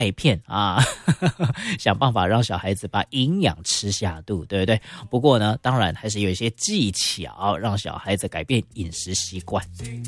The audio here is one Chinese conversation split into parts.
麦片啊，想办法让小孩子把营养吃下肚，对不对？不过呢，当然还是有一些技巧，让小孩子改变饮食习惯。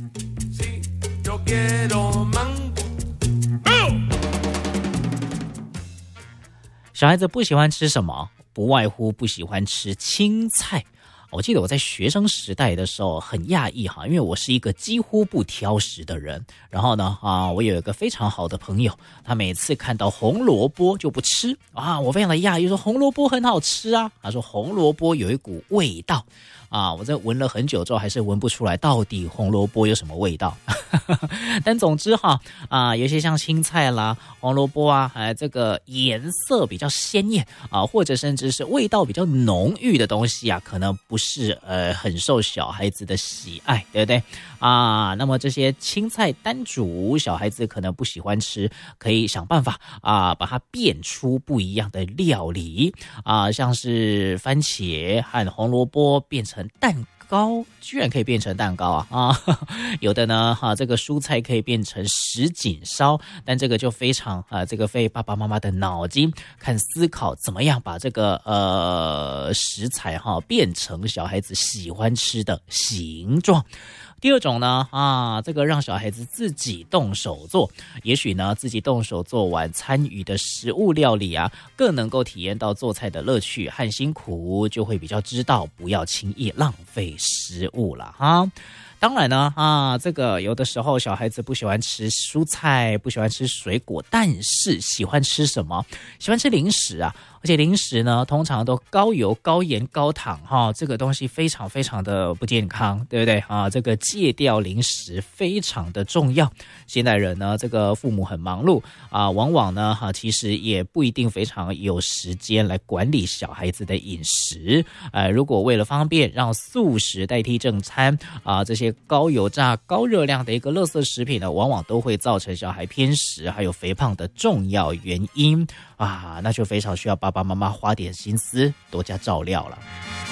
小孩子不喜欢吃什么？不外乎不喜欢吃青菜。我记得我在学生时代的时候很讶异哈，因为我是一个几乎不挑食的人。然后呢我有一个非常好的朋友，他每次看到红萝卜就不吃啊，我非常的讶异，说红萝卜很好吃啊。他说红萝卜有一股味道啊，我这闻了很久之后还是闻不出来到底红萝卜有什么味道。但总之有些像青菜啦、红萝卜这个颜色比较鲜艳或者甚至是味道比较浓郁的东西可能不是很受小孩子的喜爱，对不对那么这些青菜单煮，小孩子可能不喜欢吃，可以想办法把它变出不一样的料理像是番茄和红萝卜变成蛋糕，居然可以变成蛋糕有的呢这个蔬菜可以变成什锦烧，但这个就非常这个费爸爸妈妈的脑筋，看思考怎么样把这个食材变成小孩子喜欢吃的形状。第二种呢这个让小孩子自己动手做，也许呢自己动手做完参与的食物料理更能够体验到做菜的乐趣和辛苦，就会比较知道不要轻易浪费食物了当然呢这个有的时候小孩子不喜欢吃蔬菜，不喜欢吃水果，但是喜欢吃什么？喜欢吃零食而且零食呢通常都高油、高盐、高糖这个东西非常非常的不健康，对不对这个戒掉零食非常的重要。现代人呢这个父母很忙碌往往呢其实也不一定非常有时间来管理小孩子的饮食如果为了方便让素食代替正餐这些高油炸、高热量的一个垃圾食品呢，往往都会造成小孩偏食还有肥胖的重要原因那就非常需要爸爸妈妈花点心思，多加照料了。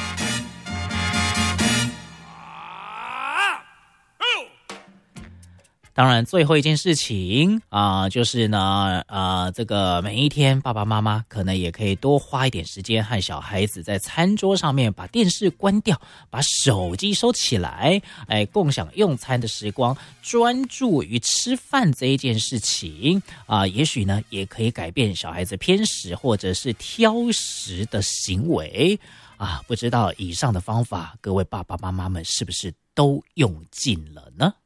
当然最后一件事情就是呢这个每一天爸爸妈妈可能也可以多花一点时间和小孩子在餐桌上面把电视关掉，把手机收起来共享用餐的时光，专注于吃饭这一件事情也许呢也可以改变小孩子偏食或者是挑食的行为不知道以上的方法各位爸爸妈妈们是不是都用尽了呢？